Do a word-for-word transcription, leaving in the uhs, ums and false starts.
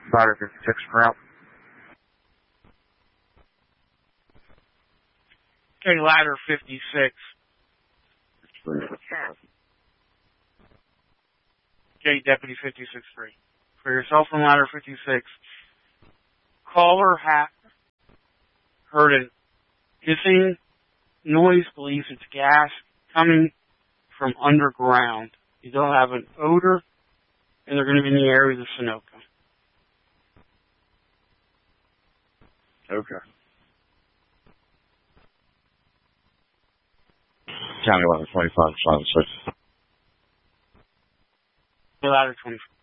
Ladder fifty-six route. Okay, ladder fifty-six. Okay, Deputy fifty-six three. For yourself on ladder fifty-six, caller ha- heard a hissing noise, believes it's gas coming from underground. You don't have an odor, and they're going to be in the area of Sunoco. Okay. County eleven twenty-five, five six. Ladder twenty-five.